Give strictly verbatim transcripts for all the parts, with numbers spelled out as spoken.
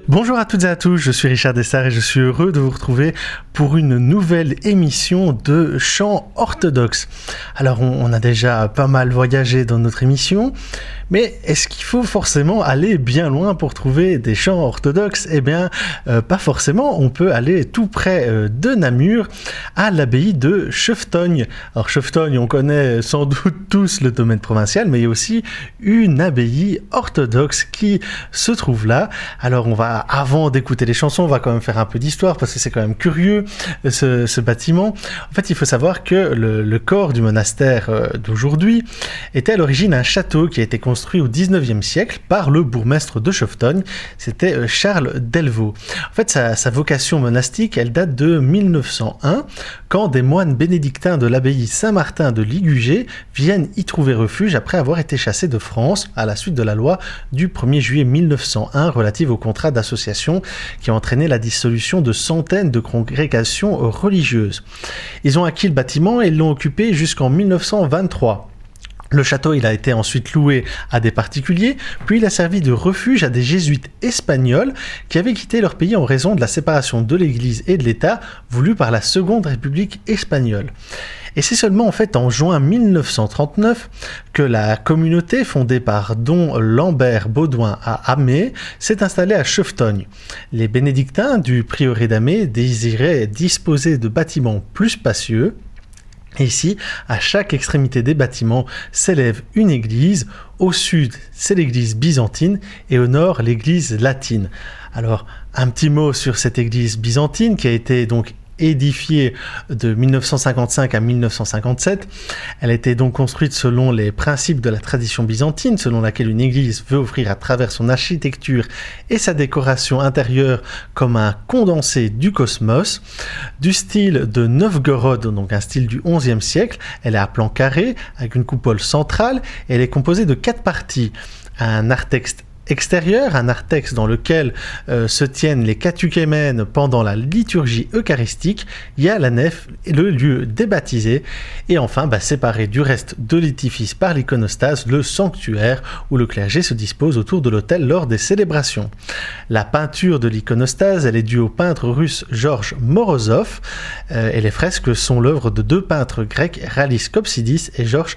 Bonjour à toutes et à tous, je suis Richard Dessart et je suis heureux de vous retrouver pour une nouvelle émission de chant orthodoxe. Alors on, on a déjà pas mal voyagé dans notre émission, mais est-ce qu'il faut forcément aller bien loin pour trouver des chants orthodoxes ? Eh bien, euh, pas forcément, on peut aller tout près euh, de Namur, à l'abbaye de Cheftogne. Alors Cheftogne, on connaît sans doute tous le domaine provincial, mais il y a aussi une abbaye orthodoxe qui se trouve là. Alors on va, avant d'écouter les chansons, on va quand même faire un peu d'histoire, parce que c'est quand même curieux, ce, ce bâtiment. En fait, il faut savoir que le, le corps du monastère euh, d'aujourd'hui était à l'origine un château qui a été construit construit au dix-neuvième siècle par le bourgmestre de Cheftogne, c'était Charles Delvaux. En fait, sa, sa vocation monastique, elle date de mille neuf cent un, quand des moines bénédictins de l'abbaye Saint-Martin de Ligugé viennent y trouver refuge après avoir été chassés de France à la suite de la loi du premier juillet mille neuf cent un relative au contrat d'association qui a entraîné la dissolution de centaines de congrégations religieuses. Ils ont acquis le bâtiment et l'ont occupé jusqu'en mille neuf cent vingt-trois. Le château, il a été ensuite loué à des particuliers, puis il a servi de refuge à des jésuites espagnols qui avaient quitté leur pays en raison de la séparation de l'Église et de l'État voulue par la Seconde République espagnole. Et c'est seulement en fait en juin mille neuf cent trente-neuf que la communauté fondée par Don Lambert Baudouin à Amé s'est installée à Cheftogne. Les bénédictins du prieuré d'Amé désiraient disposer de bâtiments plus spacieux. Et ici, à chaque extrémité des bâtiments s'élève une église. Au sud, c'est l'église byzantine et au nord, l'église latine. Alors, un petit mot sur cette église byzantine qui a été donc édifiée de mille neuf cent cinquante-cinq à mille neuf cent cinquante-sept. Elle a été donc construite selon les principes de la tradition byzantine, selon laquelle une église veut offrir à travers son architecture et sa décoration intérieure comme un condensé du cosmos. Du style de Novgorod, donc un style du onzième siècle, elle est à plan carré, avec une coupole centrale, et elle est composée de quatre parties. Un narthex extérieur, un narthex dans lequel euh, se tiennent les catéchumènes pendant la liturgie eucharistique. Il y a la nef, le lieu des baptisés, et enfin, bah, séparé du reste de l'édifice par l'iconostase, le sanctuaire où le clergé se dispose autour de l'autel lors des célébrations. La peinture de l'iconostase, elle est due au peintre russe Georges Morozov, euh, et les fresques sont l'œuvre de deux peintres grecs, Rallis Kopsidis et Georges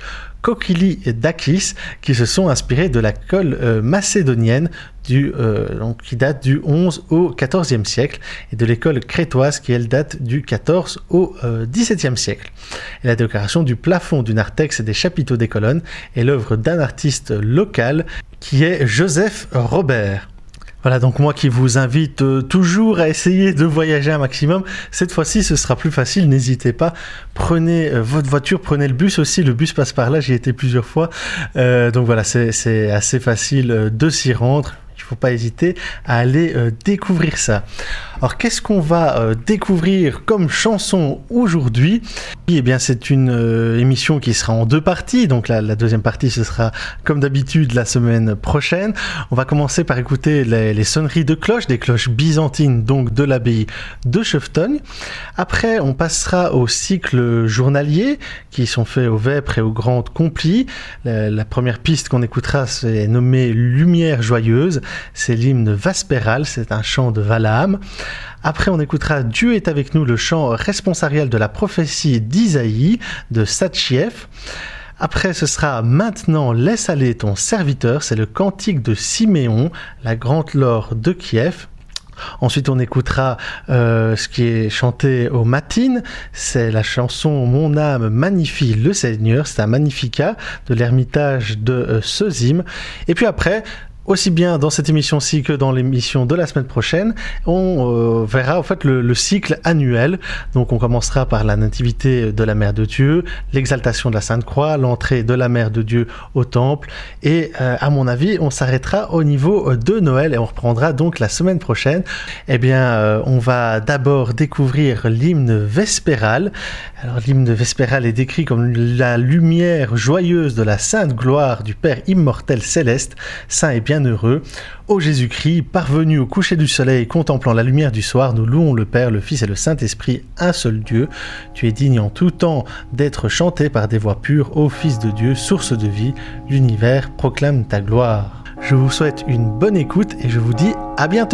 Kokylidakis, qui se sont inspirés de la colle euh, macédonienne du, euh, donc, qui date du onze au quatorzième siècle et de l'école crétoise qui elle date du quatorze au euh, dix-septième siècle. Et la décoration du plafond du narthex et des chapiteaux des colonnes est l'œuvre d'un artiste local qui est Joseph Robert. Voilà, donc moi qui vous invite euh, toujours à essayer de voyager un maximum. Cette fois-ci, ce sera plus facile, n'hésitez pas. Prenez euh, votre voiture, prenez le bus aussi. Le bus passe par là, j'y étais plusieurs fois. Euh, donc voilà, c'est, c'est assez facile euh, de s'y rendre. Il ne faut pas hésiter à aller euh, découvrir ça. Alors, qu'est-ce qu'on va euh, découvrir comme chanson aujourd'hui ? Eh bien, c'est une euh, émission qui sera en deux parties. Donc, la, la deuxième partie, ce sera comme d'habitude la semaine prochaine. On va commencer par écouter les, les sonneries de cloches, des cloches byzantines, donc de l'abbaye de Cheftogne. Après, on passera au cycle journalier qui sont faits au Vêpres et au Grand Complis. La, la première piste qu'on écoutera, c'est nommée Lumière joyeuse. C'est l'hymne Vaspéral, c'est un chant de Valaam. Après, on écoutera Dieu est avec nous, le chant responsorial de la prophétie d'Isaïe de Satchiev. Après, ce sera Maintenant laisse aller ton serviteur, c'est le cantique de Siméon, la grande laure de Kiev. Ensuite, on écoutera euh, ce qui est chanté aux matines, c'est la chanson Mon âme magnifie le Seigneur, c'est un Magnificat de l'ermitage de euh, Sezim. Et puis après, aussi bien dans cette émission-ci que dans l'émission de la semaine prochaine, on euh, verra en fait le, le cycle annuel. Donc on commencera par la nativité de la Mère de Dieu, l'exaltation de la Sainte Croix, l'entrée de la Mère de Dieu au temple, et euh, à mon avis, on s'arrêtera au niveau de Noël et on reprendra donc la semaine prochaine. Eh bien, euh, on va d'abord découvrir l'hymne vespéral. Alors l'hymne vespéral est décrit comme la lumière joyeuse de la sainte gloire du Père immortel céleste, saint et bien bienheureux. Ô Jésus-Christ, parvenu au coucher du soleil, contemplant la lumière du soir, nous louons le Père, le Fils et le Saint-Esprit, un seul Dieu. Tu es digne en tout temps d'être chanté par des voix pures, ô Fils de Dieu, source de vie, l'univers proclame ta gloire. Je vous souhaite une bonne écoute et je vous dis à bientôt.